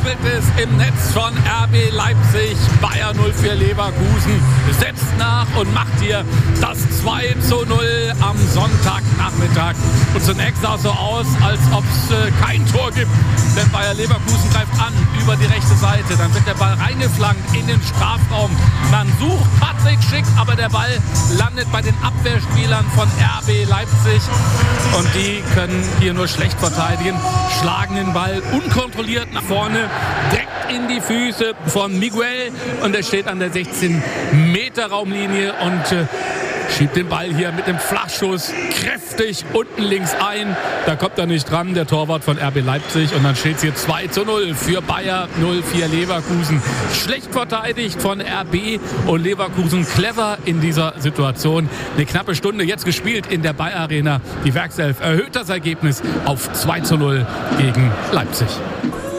rammelt es im Netz von RB Leipzig. Bayer 04 Leverkusen setzt nach und macht hier das 2:0 am Sonntagnachmittag. Und zunächst sah es so aus, als ob es kein Tor gibt. Denn Bayer Leverkusen greift an über die rechte Seite. Dann wird der Ball reingeflankt in den Strafraum. Man sucht Patrick Schick, aber der Ball landet bei den Abwehrspielern von RB Leipzig. Und die können hier nur schlecht verteidigen. Schlagen den Ball unkontrolliert nach vorne, direkt in die Füße von Miguel. Und er steht an der 16-Meter-Raumlinie und schiebt den Ball hier mit dem Flachschuss kräftig unten links ein. Da kommt er nicht dran, der Torwart von RB Leipzig. Und dann steht es hier 2:0 für Bayer 04 Leverkusen. Schlecht verteidigt von RB und Leverkusen clever in dieser Situation. Eine knappe Stunde jetzt gespielt in der Bayer Arena. Die Werkself erhöht das Ergebnis auf 2:0 gegen Leipzig.